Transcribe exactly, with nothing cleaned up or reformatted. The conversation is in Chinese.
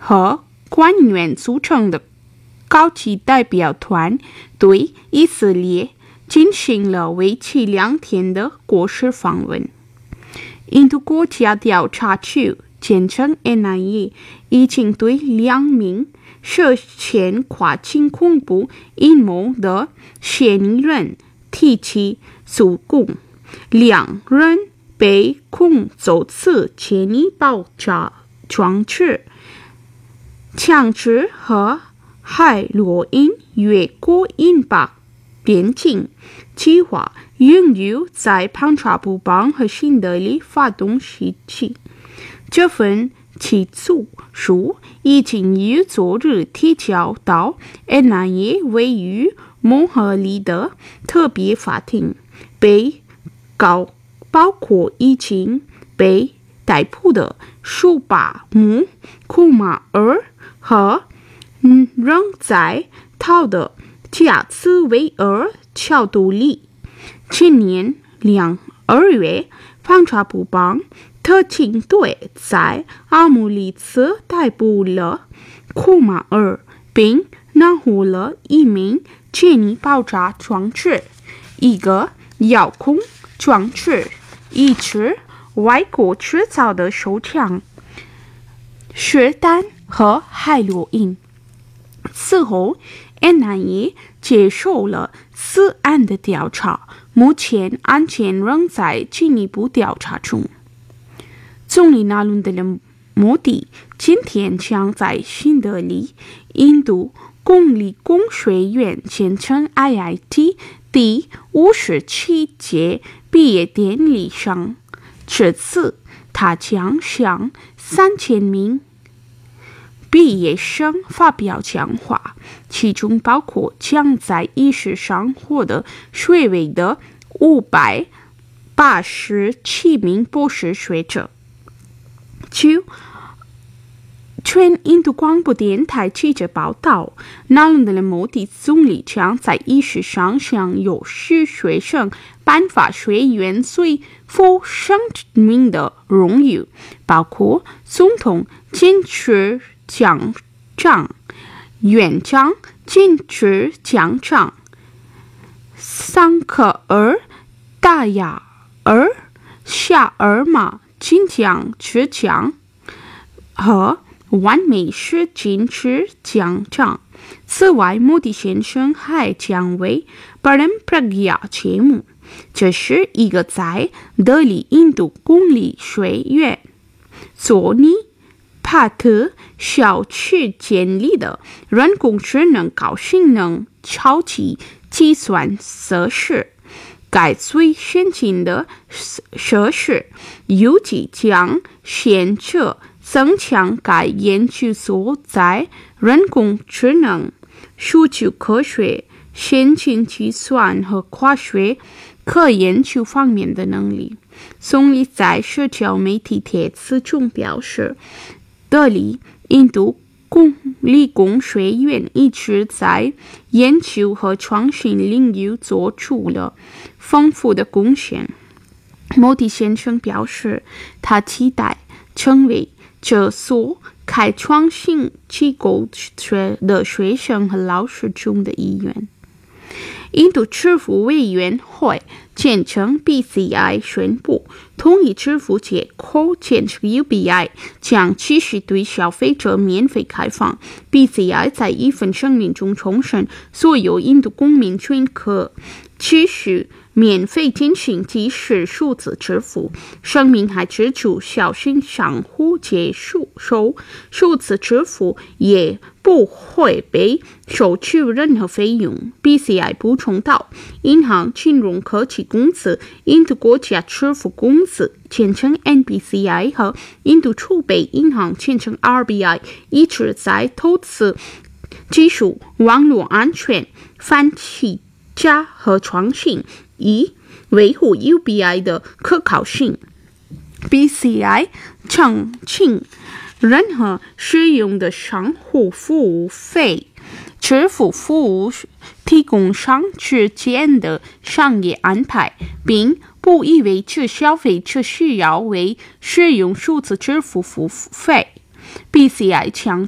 和官员组成的高级代表团对以色列进行了为期两天的国事访问。印度国家调查局简称 N I A 已经对两名涉嫌跨境恐怖阴谋的嫌疑人提起诉讼，两人被控走私监狱爆炸装置、枪支和海洛因越过印巴边境，计划运入在潘查布邦和新德里发动袭击。这份起诉书已经于昨日提交到 N I A 位于蒙特利的特别法庭，被告包括已经被逮捕的舒巴姆·库马尔和仍在逃的加兹维尔·乔杜里。今年二月，潘查布邦特警队在阿姆利茨逮捕了库马尔，并拿回了一名监狱爆炸装置、一个遥控装置、一支外国制造的手枪、血弹和海洛因。此后 N I A 接受了此案的调查，目前案件仍在进一步调查中。总理纳伦德拉莫迪今天将在新德里印度公立工学院简称 I I T 第五十七届毕业典礼上致辞，他将向三千名毕业生发表讲话，其中包括将在仪式上获得学位的五百八十七名博士学者。据全印度广播电台记者报道，纳伦德拉莫迪总理将在仪式上向有识学生颁发学院最负盛名的荣誉，包括总统金质奖章、院长金质奖章、桑克尔达亚尔夏尔玛金奖之奖和完美是金质奖章。此外，莫迪先生还将为 Param Pragya 节目，这是一个在德里印度公立学院索尼帕特校区建立的人工智能高性能超级计算设施。该最先进的设施预计将显著增强该研究所在人工智能、数据科学、先进计算和跨学科研究方面的能力。总理在社交媒体帖子中表示，德里印度公立工学院一直在研究和创新领域做出了丰富的贡献。莫迪先生表示，他期待成为这所开创新机构的学生和老师中的一员。印度支付委员会简称 B C I 宣布，同意支付接口简称 U B I 将继续对消费者免费开放。B C I 在一份声明中重申，所有印度公民均可继续免费进行即时数字支付。声明还指出，小型商户接受数字支付也不会被收取任何费用。B C I 补充道，银行金融科技公司、印度国家支付公司简称 N B C I 和印度储备银行简称 R B I 一直在投资技术、网络安全、反欺诈和创新，以维护 U B I 的可靠性。B C I 澄清，任何使用的商户服务费支付服务提供商之间的商业安排，并不意味着消费者需要为使用数字支付付费。B C I 强